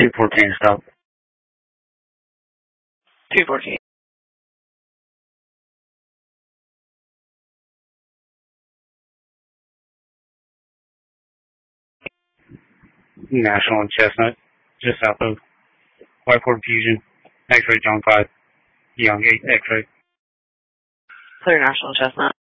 214 stop. 214. National and Chestnut, just south of Whiteport Fusion, X-ray John 5, Young 8 X-ray. Clear National Chestnut.